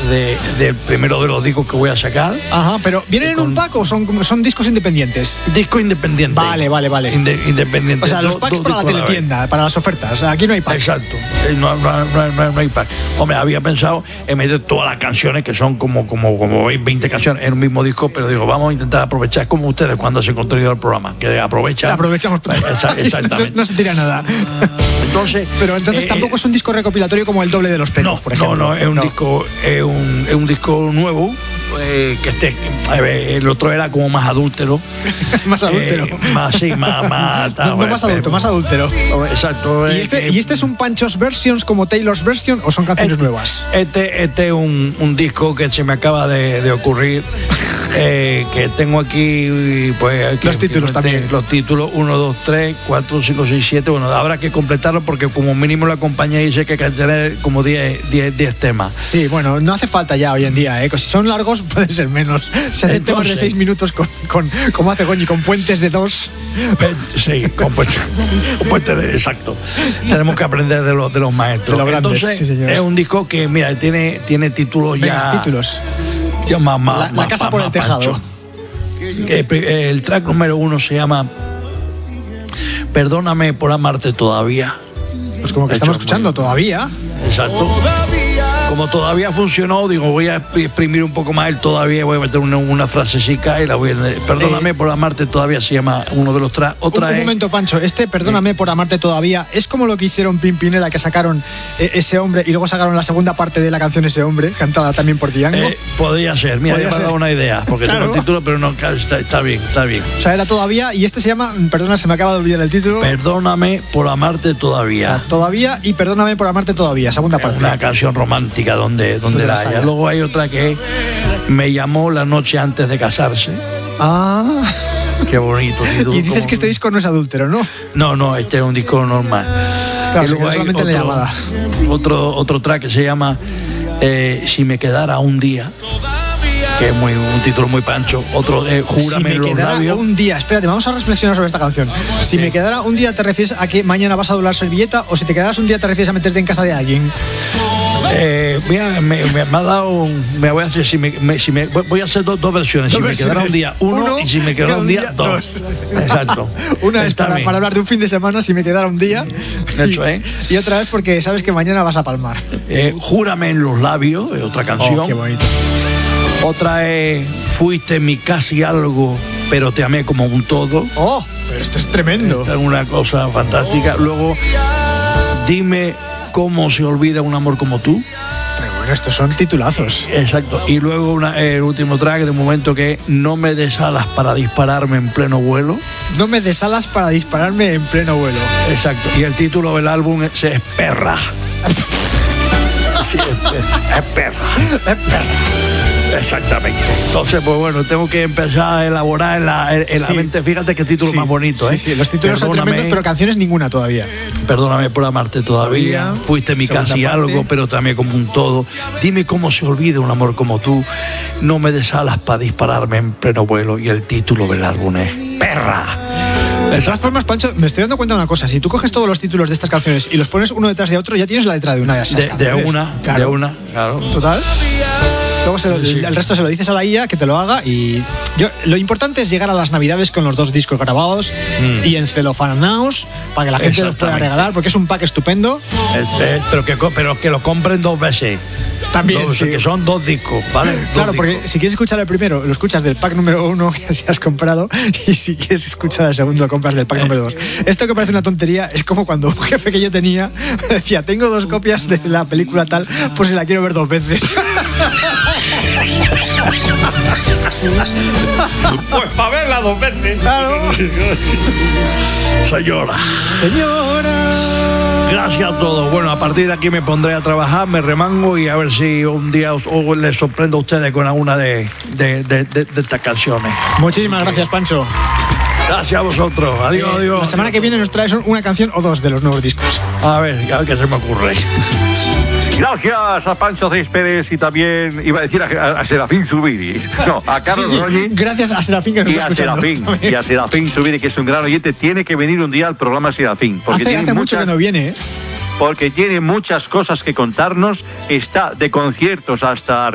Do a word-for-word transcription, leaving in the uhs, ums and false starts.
de, del primero de los discos que voy a sacar. Ajá, pero ¿vienen en un pack o son, son discos independientes? Disco independiente. Vale, vale, vale. Inde, independiente. O sea, los packs do, para la teletienda, la para las ofertas. Aquí no hay pack. Exacto. No, no, no, no, no hay pack. Hombre, había pensado en meter todas las canciones, que son como, como, como veinte canciones en un mismo disco, pero digo, vamos a intentar aprovechar como ustedes cuando hacen contenido del programa, que aprovechan. Aprovechamos. Exactamente. No, no se tira nada. Entonces, pero entonces eh, tampoco es un disco recopilatorio como el doble de los pelos, no, por ejemplo. No, no, es un no. disco, es un, es un disco nuevo. Eh, que este, eh, el otro era como más adúltero. Más adúltero. Eh, más, sí, más, más. no, no, no más adulto, más adúltero. Exacto. ¿Y este, eh, ¿Y este es un Pancho's Versions como Taylor's Version o son canciones este, nuevas? Este, este es un, un disco que se me acaba de, de ocurrir. Eh, que tengo aquí, pues. Los que, títulos que, también. Los títulos uno, dos, tres, cuatro, cinco, seis, siete. Bueno, habrá que completarlo porque, como mínimo, la compañía dice que hay que tener como diez temas. Sí, bueno, no hace falta ya hoy en día, ¿eh? Si son largos, puede ser menos. Si hacen temas de seis minutos con, con, como hace Goñi, con puentes de dos. Sí, con puentes, con puentes de. Exacto. Tenemos que aprender de los, de los maestros. De los grandes, entonces, sí, es un disco que, mira, tiene, tiene títulos Venga, ya. títulos. Ya más, más, la, la más, casa más, por el tejado. El, el track número uno se llama Perdóname por amarte todavía. Pues como que estamos escuchando muy... todavía. Exacto. Como todavía funcionó, digo, voy a exprimir un poco más el todavía, voy a meter una, una frasecica y la voy a... Perdóname eh, por amarte todavía, se llama uno de los tracks. Otra un, un es... momento, Pancho, este Perdóname sí. por amarte todavía, ¿es como lo que hicieron Pimpinela, que sacaron eh, Ese Hombre y luego sacaron la segunda parte de la canción Ese Hombre, cantada también por Django? Eh, podría ser, mira, ya me ha dado una idea, porque claro. tengo el título, pero no, está, está bien, está bien. O sea, era todavía, y este se llama, perdona, se me acaba de olvidar el título. Perdóname por amarte todavía. Todavía y Perdóname por amarte todavía, segunda parte. Una canción romántica donde, donde la haya. Luego hay otra que Me llamó la noche antes de casarse. Ah. Qué bonito título. Y dices como... que este disco no es adúltero, ¿no? No, no, este es un disco normal. Claro, y luego hay solamente otro, la llamada. Otro, otro track que se llama eh, Si me quedara un día, que es muy, un título muy pancho. Otro, eh, Júrame si en los labios. Un día, espérate, vamos a reflexionar sobre esta canción. Si sí. me quedara un día, ¿te refieres a que mañana vas a doblar servilleta? O si te quedaras un día, ¿te refieres a meterte en casa de alguien? Eh, mira, me, me, me ha dado me voy a hacer si me, me, si me voy a hacer dos, dos versiones. Dos si versiones. me quedara un día uno, uno y si me quedara un día, día dos. dos. Exacto. Una es para, para hablar de un fin de semana, si me quedara un día. Hecho, ¿eh? Y, y otra vez porque sabes que mañana vas a palmar. Eh, Júrame en los labios, es otra canción. Oh, qué bonito. Otra es Fuiste mi casi algo, pero te amé como un todo. Oh, pero esto es tremendo. Esta es una cosa fantástica. Luego, Dime cómo se olvida un amor como tú. Pero bueno, estos son titulazos. Exacto. Y luego una, el último track de momento que es No me des alas para dispararme en pleno vuelo. No me des alas para dispararme en pleno vuelo. Exacto. Y el título del álbum es, es Perra. Sí, es, es perra. Es perra. Exactamente. Entonces, pues bueno, tengo que empezar a elaborar en la, en la sí. mente. Fíjate qué título sí, más bonito, ¿eh? Sí, sí. Los títulos Perdóname, son tremendos, pero canciones ninguna todavía. Perdóname por amarte todavía. todavía. Fuiste mi casi parte. algo, pero también como un todo. Dime cómo se olvida un amor como tú. No me des alas para dispararme en pleno vuelo. Y el título del álbum es Perra. De todas formas, Pancho, me estoy dando cuenta de una cosa. Si tú coges todos los títulos de estas canciones y los pones uno detrás de otro, ya tienes la letra de una de esas de, canciones. De una, claro. de una, claro. Total. Luego se lo, sí. el resto se lo dices a la I A que te lo haga y yo, lo importante es llegar a las navidades con los dos discos grabados mm. y encelofanaos para que la gente los pueda regalar porque es un pack estupendo. Este, pero, que, pero que lo compren dos veces. También, dos, sí. que son dos discos, ¿vale? Claro, dos porque discos. Si quieres escuchar el primero, lo escuchas del pack número uno que si has comprado y si quieres escuchar el segundo, compras del pack eh. número dos. Esto que parece una tontería es como cuando un jefe que yo tenía decía, tengo dos copias de la película tal por si la quiero ver dos veces. Pues para verla dos veces. Claro. Señora. Señora. Gracias a todos. Bueno, a partir de aquí me pondré a trabajar, me remango y a ver si un día os, os les sorprendo a ustedes con alguna de, de, de, de, de estas canciones. Muchísimas gracias, Pancho. Gracias a vosotros. Adiós, eh, adiós. La semana que viene nos traes una canción o dos de los nuevos discos. A ver, a ver qué se me ocurre. Gracias a Pancho Céspedes y también iba a decir a, a Serafín Zubiri. No, a Carlos sí, sí. Roñi. Gracias a Serafín que nos y está a escuchando. Serafín, y a Serafín Zubiri, que es un gran oyente. Tiene que venir un día al programa Serafín. Porque hace tiene hace muchas, mucho que no viene, ¿eh? Porque tiene muchas cosas que contarnos. Está de conciertos hasta